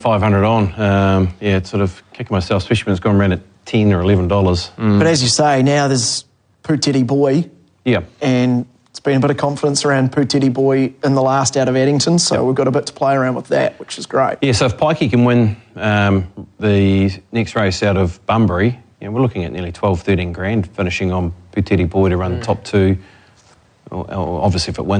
500 on, yeah, it's sort of kicking myself, especially when it's gone around at $10 or $11. But as you say, now there's Putiti Boy. Yeah. And it's been a bit of confidence around Putiti Boy in the last out of Addington, so we've got a bit to play around with that, which is great. Yeah, so if Pikey can win the next race out of Bunbury, you know, we're looking at nearly 12, 13 grand finishing on Putiti Boy to run the top two. Obviously, if it wins.